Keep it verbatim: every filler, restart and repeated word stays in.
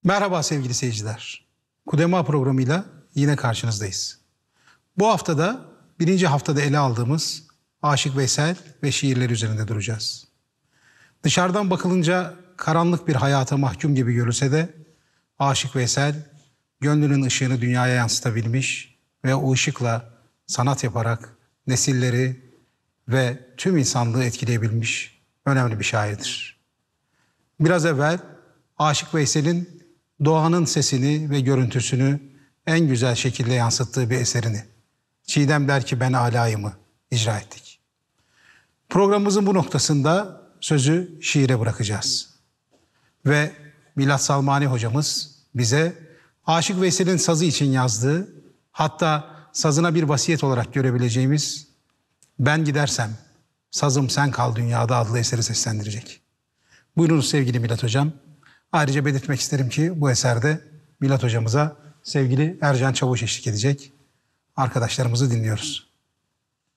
Merhaba sevgili seyirciler. Kudema programıyla yine karşınızdayız. Bu haftada birinci haftada ele aldığımız Aşık Veysel ve şiirleri üzerinde duracağız. Dışarıdan bakılınca karanlık bir hayata mahkum gibi görülse de Aşık Veysel gönlünün ışığını dünyaya yansıtabilmiş ve o ışıkla sanat yaparak nesilleri ve tüm insanlığı etkileyebilmiş önemli bir şairdir. Biraz evvel Aşık Veysel'in doğanın sesini ve görüntüsünü en güzel şekilde yansıttığı bir eserini Çiğdem der ki ben alayımı icra ettik. Programımızın bu noktasında sözü şiire bırakacağız. Ve Milat Salmani hocamız bize Aşık Veysel'in sazı için yazdığı, hatta sazına bir vasiyet olarak görebileceğimiz Ben Gidersem Sazım Sen Kal Dünyada adlı eseri seslendirecek. Buyurunuz sevgili Milat hocam. Ayrıca belirtmek isterim ki bu eserde Milat hocamıza sevgili Ercan Çavuş eşlik edecek. Arkadaşlarımızı dinliyoruz.